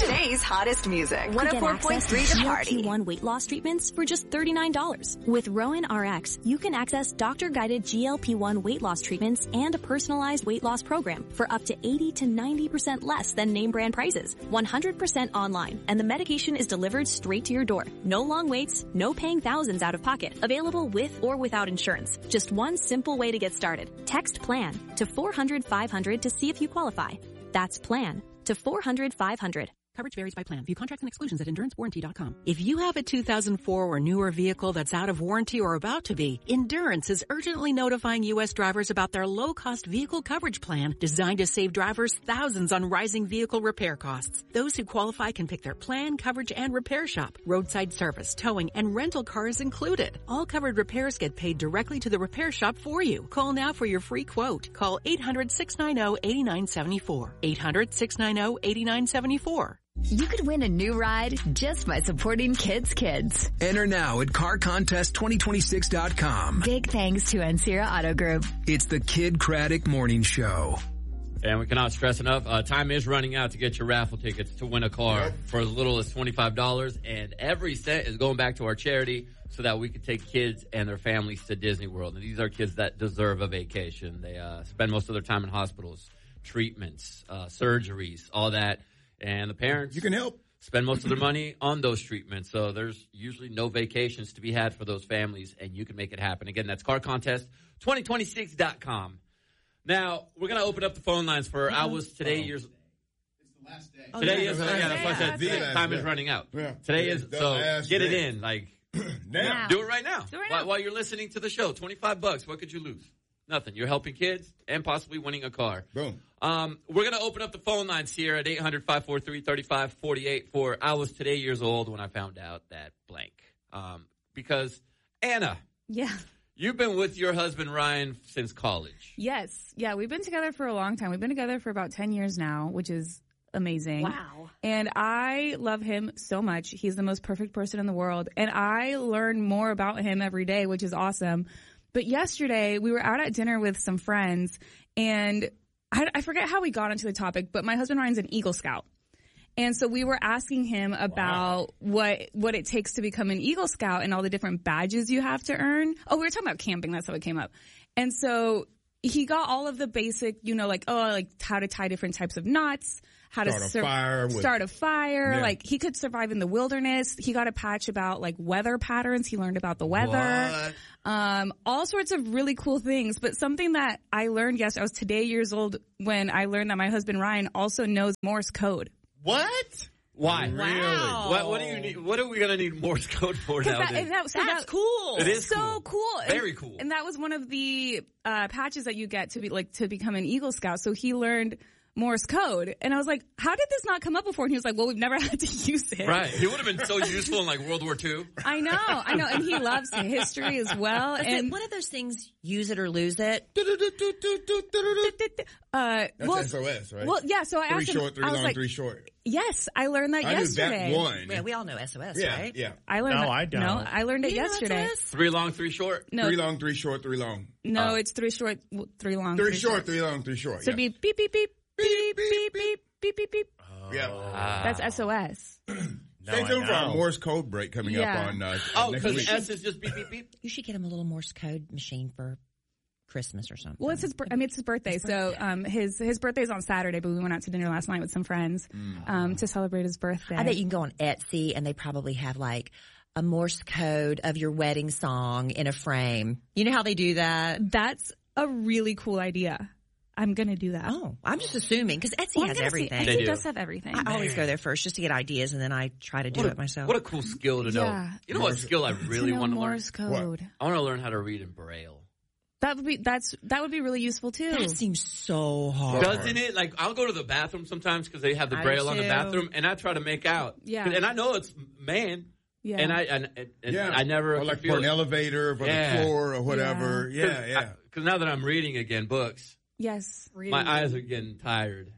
Today's hottest music. 104.3 The Party. GLP-1 weight loss treatments for just $39. With Rowan RX, you can access doctor-guided GLP-1 weight loss treatments and a personalized weight loss program for up to 80 to 90% less than name brand prices. 100% online, and the medication is delivered straight to your door. No long waits, no paying thousands out of pocket. Available with or without insurance. Just one simple way to get started. Text PLAN to 400-500 to see if you qualify. That's PLAN to 400-500. Coverage varies by plan. View contracts and exclusions at EnduranceWarranty.com. If you have a 2004 or newer vehicle that's out of warranty or about to be, Endurance is urgently notifying U.S. drivers about their low-cost vehicle coverage plan designed to save drivers thousands on rising vehicle repair costs. Those who qualify can pick their plan, coverage, and repair shop. Roadside service, towing, and rental cars included. All covered repairs get paid directly to the repair shop for you. Call now for your free quote. Call 800-690-8974. 800-690-8974. You could win a new ride just by supporting Kids Kids. Enter now at CarContest2026.com. Big thanks to Ancira Auto Group. It's the Kid Craddock Morning Show. And we cannot stress enough, time is running out to get your raffle tickets to win a car for as little as $25. And every cent is going back to our charity so that we can take kids and their families to Disney World. And these are kids that deserve a vacation. They spend most of their time in hospitals, treatments, surgeries, all that. And the parents, you can help, spend most of their money on those treatments. So there's usually no vacations to be had for those families, and you can make it happen. Again, that's CarContest2026.com. Now, we're going to open up the phone lines for hours today. It's the last day. Today is, that's why I said time is running out. Yeah. Today is, so get it in, like, now. Do it right now. While you're listening to the show. $25, what could you lose? Nothing. You're helping kids and possibly winning a car. Boom. We're going to open up the phone lines here at 800-543-3548 for I was today years old when I found out that blank. Because, Anna. Yeah. You've been with your husband, Ryan, since college. Yes. Yeah, we've been together for a long time. We've been together for about 10 years now, which is amazing. Wow. And I love him so much. He's the most perfect person in the world. And I learn more about him every day, which is awesome. But yesterday, we were out at dinner with some friends, and I forget how we got into the topic, but my husband Ryan's an Eagle Scout. And so we were asking him about what it takes to become an Eagle Scout and all the different badges you have to earn. Oh, we were talking about camping. That's how it came up. And so he got all of the basic, like how to tie different types of knots, how to start a fire. Yeah. Like he could survive in the wilderness. He got a patch about like weather patterns. He learned about the weather. All sorts of really cool things. But something that I learned yesterday, I was today years old when I learned that my husband Ryan also knows Morse code. What? Why? Really? What do you need? What are we going to need Morse code for nowadays? That's cool. It is so cool. Very cool. And that was one of the patches that you get to become an Eagle Scout. So he learned Morse code. And I was like, how did this not come up before? And he was like, well, we've never had to use it. Right. He would have been so useful in like World War II. I know. And he loves history as well. And one of those things, use it or lose it. That's SOS, right? Well, yeah. So I asked him. 3 short, 3 long, 3 short. Yes, I learned that yesterday. I knew that one. Yeah, we all know SOS, right? Yeah. I learned I don't. No, I learned it yesterday. 3 long, 3 short? No. 3 long, 3 short, 3 long. No, it's 3 short, 3 long. 3 short, 3 long, 3 short. So it'd be beep, beep, beep, beep, beep, beep, beep, beep, beep. Yeah. That's SOS. Stay tuned for our Morse code break coming up on next because week. S is just beep, beep, beep? You should get him a little Morse code machine for Christmas or something. Well, it's his birthday. So his birthday's on Saturday, but we went out to dinner last night with some friends to celebrate his birthday. I bet you can go on Etsy and they probably have like a Morse code of your wedding song in a frame. You know how they do that? That's a really cool idea. I'm going to do that. Oh, I'm just assuming because Etsy has everything. Etsy does have everything. I always go there first just to get ideas, and then I try to do it myself. What a cool skill to know. Yeah. You know what skill I really want to learn? Morse code. I want to learn how to read in Braille. That would be really useful too. That seems so hard. Doesn't it? Like, I'll go to the bathroom sometimes because they have the Braille on the bathroom, and I try to make out. Yeah. And I know it's man. Yeah. And I never. Or like for an elevator, for the floor, or whatever. Yeah. Because now that I'm reading again books. Yes. My eyes are getting tired.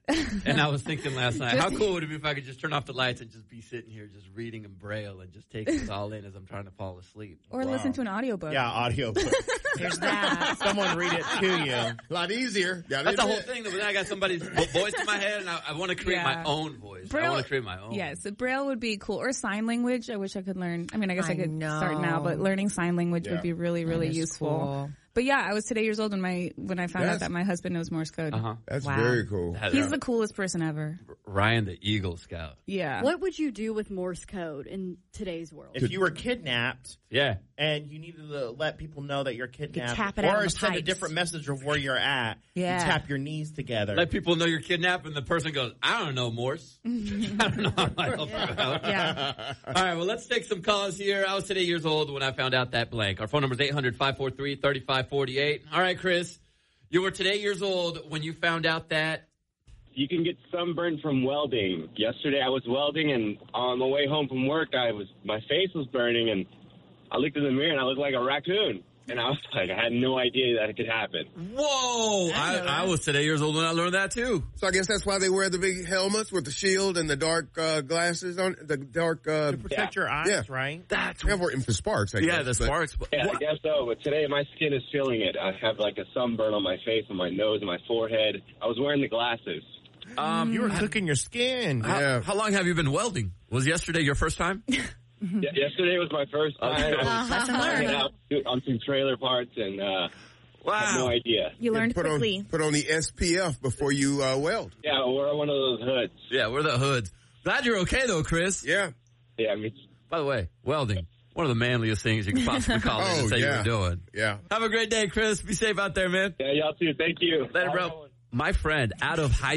And I was thinking last night, how cool would it be if I could just turn off the lights and just be sitting here just reading in Braille and just taking it all in as I'm trying to fall asleep. Or listen to an audiobook. Yeah, audiobook. There's that. Someone read it to you. A lot easier. That's the whole thing, though. But then I got somebody's voice in my head, and I want to create my own voice. Braille, I want to create my own. Yes, Braille would be cool. Or sign language. I wish I could learn. I mean, I guess I could start now, but learning sign language would be really, really useful. Cool. But yeah, I was today years old when I found out that my husband knows Morse code. That's very cool. He's the coolest person ever. Ryan, the Eagle Scout. Yeah. What would you do with Morse code in today's world? If you were kidnapped, yeah, and you needed to let people know that you're kidnapped, tap it out or of the send a pipes. different message of where you're at, you tap your knees together. Let people know you're kidnapped, and the person goes, I don't know Morse. I don't know how I help you out. Yeah. All right, well, let's take some calls here. I was today years old when I found out that blank. Our phone number is 800-543-3548. All right, Chris, you were today years old when you found out that you can get sunburned from welding. Yesterday I was welding, and on my way home from work, my face was burning, and I looked in the mirror, and I looked like a raccoon. And I was like, I had no idea that it could happen. Whoa! I was today years old when I learned that, too. So I guess that's why they wear the big helmets with the shield and the dark glasses on, the dark... to protect your eyes, right? That's important for sparks, I guess. Yeah, the sparks. Yeah, I guess so. But today my skin is feeling it. I have like a sunburn on my face, on my nose, and my forehead. I was wearing the glasses. You were cooking your skin. How long have you been welding? Was yesterday your first time? Yeah, yesterday was my first time. I was out on some trailer parts, and I had no idea. You learned quickly. Put on the SPF before you weld. Yeah, we're one of those hoods. Yeah, we're the hoods. Glad you're okay, though, Chris. Yeah. Yeah, I mean... By the way, welding, one of the manliest things you can possibly call it and say you're doing. Yeah. Have a great day, Chris. Be safe out there, man. Yeah, y'all too. Thank you. Later, bro. My friend out of high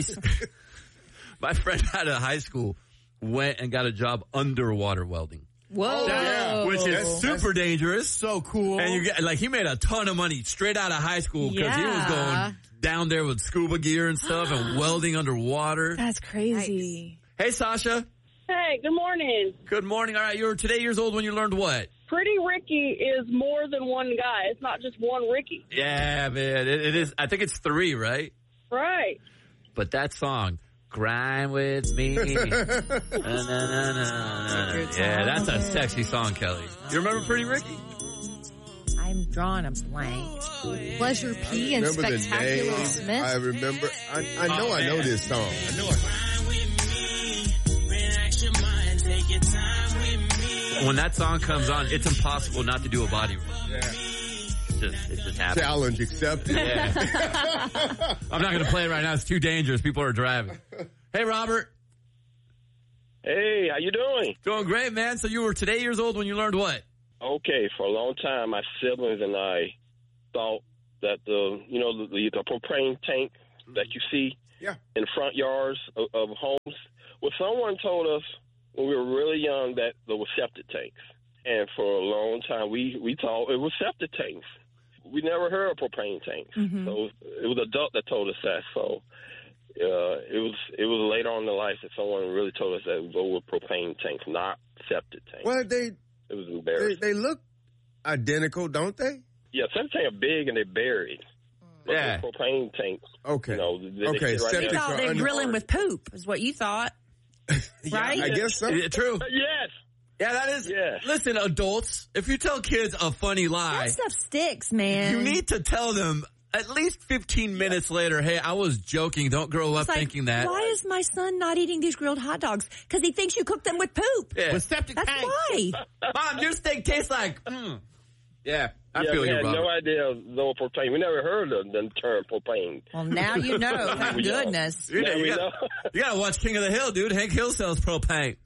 school went and got a job underwater welding. Whoa. Which is super dangerous. So cool. And you get, like, he made a ton of money straight out of high school because he was going down there with scuba gear and stuff and welding underwater. That's crazy. Nice. Hey, Sasha. Hey, good morning. Good morning. All right, you were today years old when you learned what? Pretty Ricky is more than one guy. It's not just one Ricky. Yeah, man. It is. I think it's 3, right? Right. But that song, Grind With Me. Yeah, that's a sexy song, Kelly. You remember Pretty Ricky? I'm drawing a blank. Pleasure P and Spectacular Smith. I remember. I know I know this song. I know When that song comes on, it's impossible not to do a body roll. Yeah. It just happens. Challenge accepted. Yeah. I'm not going to play it right now. It's too dangerous. People are driving. Hey, Robert. Hey, how you doing? Doing great, man. So you were today years old when you learned what? Okay, for a long time, my siblings and I thought that the propane tank that you see in front yards of homes. Well, someone told us when we were really young that there were septic tanks. And for a long time, we thought it was septic tanks. We never heard of propane tanks. Mm-hmm. So it was an adult that told us that. So it was later on in life that someone really told us that there were propane tanks, not septic tanks. Well, it was embarrassing. They look identical, don't they? Yeah, septic tanks are big and they're buried. Yeah. Propane tanks. Okay. They You thought they're grilling with poop, is what you thought. Right? I guess so. True. Yes. Yeah, that is. Yeah. Listen, adults, if you tell kids a funny lie, That stuff sticks, man. you need to tell them at least 15 minutes later, hey, I was joking. Don't grow up thinking that. Why is my son not eating these grilled hot dogs? Because he thinks you cook them with poop. Yeah. With septic That's tanks. why. Mom, your steak tastes like, Yeah, I feel we you, had Robert. no idea no propane. We never heard of the term propane. Well, now you know. Thank goodness. You gotta watch King of the Hill, dude. Hank Hill sells propane.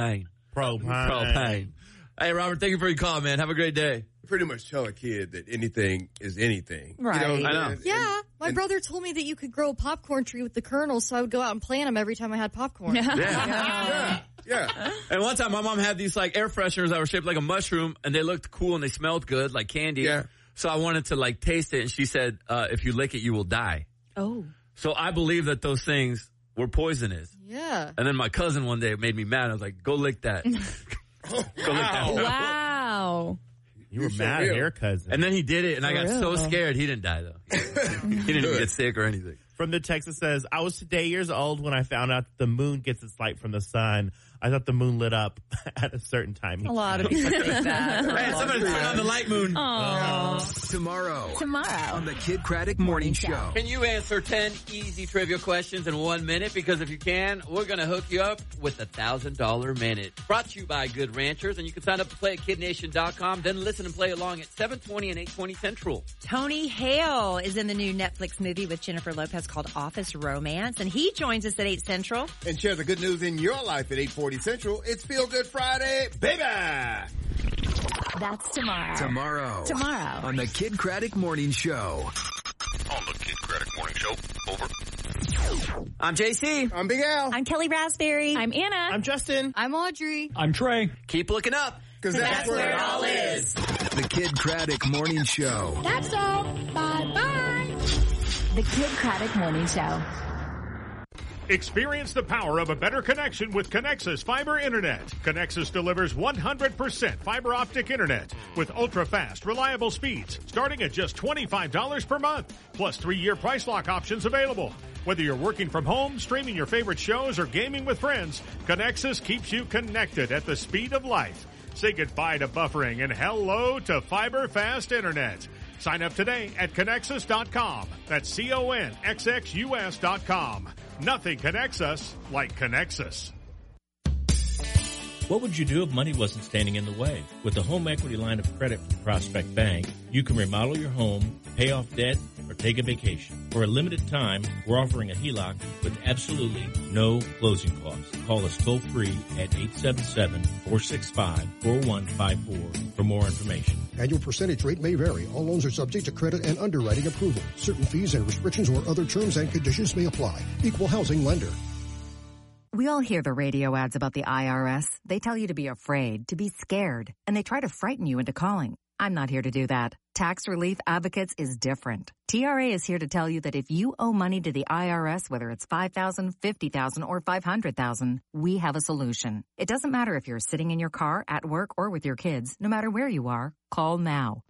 Hey, Robert, thank you for your call, man. Have a great day. Pretty much tell a kid that anything is anything. Right. You know, I know. Yeah, my brother told me that you could grow a popcorn tree with the kernels, so I would go out and plant them every time I had popcorn. Yeah. And one time my mom had these like air fresheners that were shaped like a mushroom and they looked cool and they smelled good, like candy. Yeah. So I wanted to like taste it and she said, if you lick it, you will die. Oh. So I believe that those things were poisonous. Yeah. And then my cousin one day made me mad. I was like, go lick that. Go lick that. Wow. You were mad at your cousin. And then he did it and I got real? so scared. He didn't die though. He didn't even get sick or anything. From the text that says, I was today years old when I found out the moon gets its light from the sun. I thought the moon lit up at a certain time. A lot of people think that. Hey, somebody turn on the light moon. Tomorrow on the Kid Craddock Morning Show. Can you answer 10 easy trivia questions in 1 minute? Because if you can, we're going to hook you up with a $1,000 minute. Brought to you by Good Ranchers, and you can sign up to play at KidNation.com. Then listen and play along at 7:20 and 8:20 Central. Tony Hale is in the new Netflix movie with Jennifer Lopez called Office Romance, and he joins us at 8 Central. And share the good news in your life at 8:40 Central. It's Feel Good Friday, baby! That's tomorrow. Tomorrow on the Kid Craddock Morning Show. On the Kid Craddock Morning Show. Over. I'm JC. I'm Big Al. I'm Kelly Raspberry. I'm Anna. I'm Justin. I'm Audrey. I'm Trey. Keep looking up. Because that's where it all is. The Kid Craddock Morning Show. That's all. Bye-bye. The Kid Craddock Morning Show. Experience the power of a better connection with Connexus Fiber Internet. Connexus delivers 100% fiber optic internet with ultra-fast, reliable speeds starting at just $25 per month, plus 3-year price lock options available. Whether you're working from home, streaming your favorite shows, or gaming with friends, Connexus keeps you connected at the speed of light. Say goodbye to buffering and hello to fiber fast internet. Sign up today at Connexus.com. That's CONXXUS.com. Nothing connects us like Connexus. What would you do if money wasn't standing in the way? With the home equity line of credit from Prospect Bank, you can remodel your home, pay off debt, or take a vacation. For a limited time, we're offering a HELOC with absolutely no closing costs. Call us toll-free at 877-465-4154 for more information. Annual percentage rate may vary. All loans are subject to credit and underwriting approval. Certain fees and restrictions or other terms and conditions may apply. Equal housing lender. We all hear the radio ads about the IRS. They tell you to be afraid, to be scared, and they try to frighten you into calling. I'm not here to do that. Tax Relief Advocates is different. TRA is here to tell you that if you owe money to the IRS, whether it's $5,000, $50,000, or $500,000, we have a solution. It doesn't matter if you're sitting in your car, at work, or with your kids. No matter where you are, call now.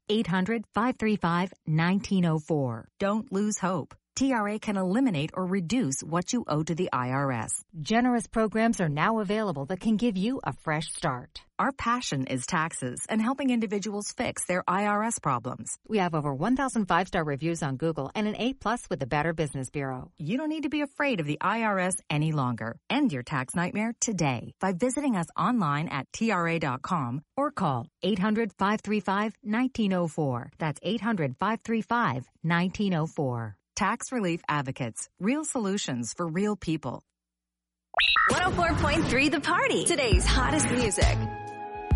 800-535-1904. Don't lose hope. TRA can eliminate or reduce what you owe to the IRS. Generous programs are now available that can give you a fresh start. Our passion is taxes and helping individuals fix their IRS problems. We have over 1,000 5-star reviews on Google and an A+ with the Better Business Bureau. You don't need to be afraid of the IRS any longer. End your tax nightmare today by visiting us online at TRA.com or call 800-535-1904. That's 800-535-1904. Tax Relief Advocates. Real solutions for real people. 104.3 The Party. Today's hottest music.